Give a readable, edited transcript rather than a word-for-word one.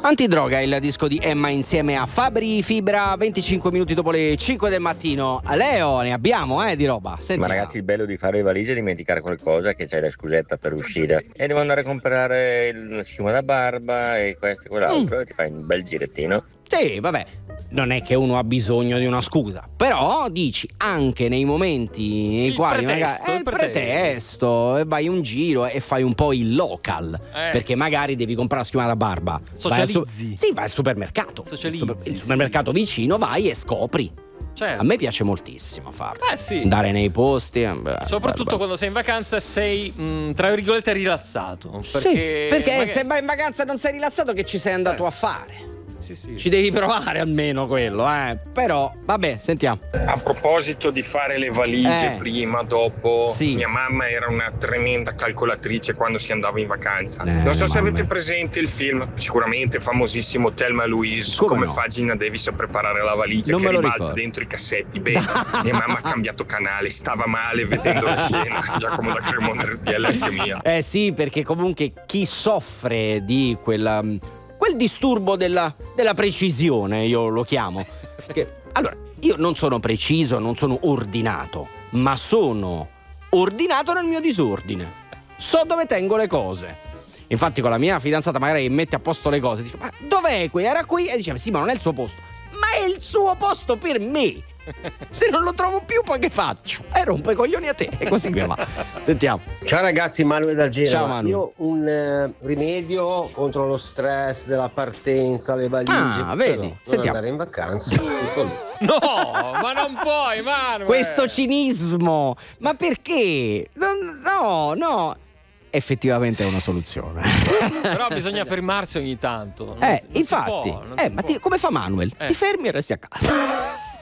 Antidroga, il disco di Emma insieme a Fabri Fibra, 25 minuti dopo le 5 del mattino. Leo, ne abbiamo di roba. Sentiamo. Ma ragazzi, il bello di fare le valigie è dimenticare qualcosa, che c'è la scusetta per uscire. E devo andare a comprare il sciume da barba e questo e quell'altro, e ti fai un bel girettino. Sì, vabbè, non è che uno ha bisogno di una scusa, però dici anche nei momenti nei quali magari è il pretesto e vai un giro e fai un po' il local, perché magari devi comprare la schiuma da barba. Socializzi. Vai al supermercato. Socializzi, il supermercato vicino, vai e scopri. Certo. A me piace moltissimo farlo. Sì. Andare nei posti. Soprattutto quando sei in vacanza sei, tra virgolette, rilassato. Perché magari... se vai in vacanza e non sei rilassato, che ci sei andato a fare? Sì. Ci devi provare almeno quello, Però, vabbè, sentiamo. A proposito di fare le valigie prima, dopo, sì. Mia mamma era una tremenda calcolatrice quando si andava in vacanza. Non so se avete presente il film, sicuramente famosissimo, Thelma e Louise, come no? fa Gina Davis a preparare la valigia, non che me lo ribalta ricordo. dentro i cassetti. Bene, mia mamma ha cambiato canale, stava male vedendo la scena. Giacomo da Cremona RTL, anche mia. Sì, perché comunque chi soffre di quel disturbo della precisione, io lo chiamo. Allora, io non sono preciso, non sono ordinato, ma sono ordinato nel mio disordine. So dove tengo le cose. Infatti con la mia fidanzata magari mette a posto le cose, dice: ma dov'è qui? Era qui? E diceva: sì, ma non è il suo posto. Ma è il suo posto per me. Se non lo trovo più, poi che faccio? Rompo i coglioni a te. E così via va. Sentiamo. Ciao ragazzi, Manuel da Genova. Ciao, Manu. Io un rimedio contro lo stress della partenza, le valigie. Vedi, non sentiamo. andare in vacanza. Tutto lì. No, ma non puoi, Manuel. Questo cinismo. Ma perché? No. Effettivamente è una soluzione. Però bisogna fermarsi ogni tanto. Infatti. Come fa Manuel? Ti fermi e resti a casa.